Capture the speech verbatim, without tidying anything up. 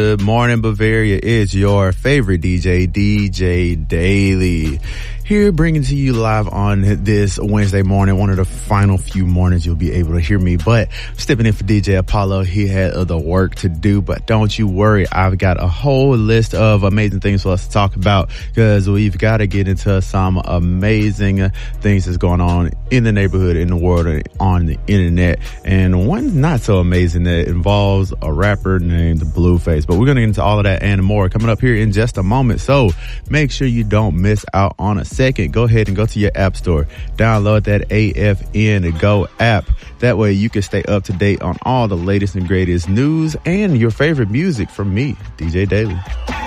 Good morning, Bavaria. It's your favorite D J, D J Daily. Here bringing to you live on this Wednesday morning, one of the final few mornings you'll be able to hear me. But stepping in for D J Apollo, he had other work to do, but don't you worry. I've got a whole list of amazing things for us to talk about because we've got to get into some amazing things that's going on in the neighborhood, in the world, on the internet. And one not so amazing that involves a rapper named Blueface. But we're going to get into all of that and more coming up here in just a moment. So make sure you don't miss out on a second. Go ahead and go to your app store, download that A F N Go app. That way you can stay up to date on all the latest and greatest news and your favorite music from me, D J Daily.